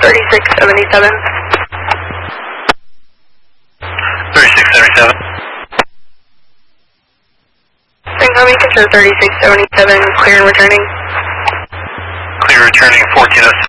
3677. 3677. Incoming control 3677, clear and returning. Clear returning 1406.